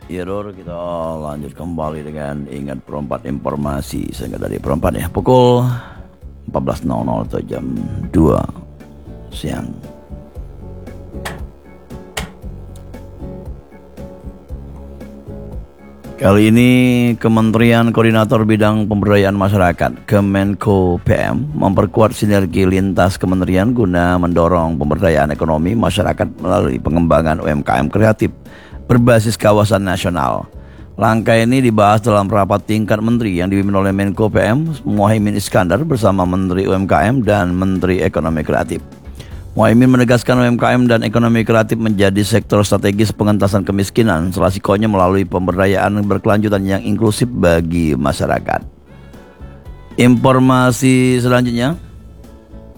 Ya Dor, kita lanjut kembali dengan ingat perempat informasi sehingga dari perempat ya pukul 14.00 atau jam 2 siang. Kali ini Kementerian Koordinator Bidang Pemberdayaan Masyarakat Kemenko PM memperkuat sinergi lintas kementerian guna mendorong pemberdayaan ekonomi masyarakat melalui pengembangan UMKM kreatif berbasis kawasan nasional. Langkah ini dibahas dalam rapat tingkat menteri yang dipimpin oleh Menko PM Muhaimin Iskandar bersama Menteri UMKM dan Menteri Ekonomi Kreatif. Muhaimin menegaskan UMKM dan ekonomi kreatif menjadi sektor strategis pengentasan kemiskinan, salah satunya melalui pemberdayaan berkelanjutan yang inklusif bagi masyarakat. Informasi selanjutnya,